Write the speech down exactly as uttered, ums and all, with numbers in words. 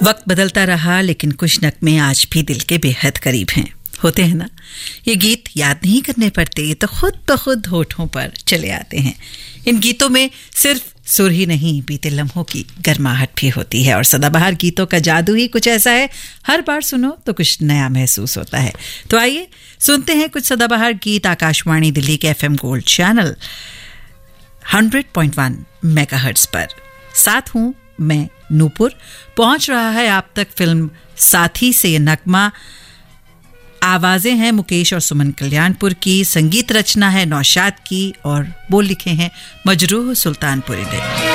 वक्त बदलता रहा लेकिन कुछ नगमे आज भी दिल के बेहद करीब हैं। होते हैं ना, ये गीत याद नहीं करने पड़ते, ये तो खुद ब खुद होठों पर चले आते हैं। इन गीतों में सिर्फ सुर ही नहीं, बीते लम्हों की गर्माहट भी होती है। और सदाबहार गीतों का जादू ही कुछ ऐसा है, हर बार सुनो तो कुछ नया महसूस होता है। तो आइए सुनते हैं कुछ सदाबहार गीत आकाशवाणी दिल्ली के FM gold channel hundred point one megahertz पर। साथ हूं मैं नूपुर। पहुंच रहा है आप तक फिल्म साथी से नगमा। आवाजें हैं मुकेश और सुमन कल्याणपुर की, संगीत रचना है नौशाद की और बोल लिखे हैं मजरूह सुल्तानपुरी ने।